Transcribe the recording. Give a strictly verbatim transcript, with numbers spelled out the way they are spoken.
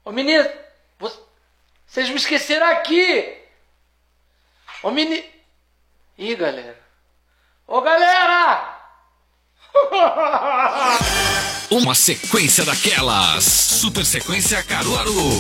Ô menino, vocês me esqueceram aqui. Ô menino. Ih, galera. Ô galera! Uma sequência daquelas. Super sequência Caruaru.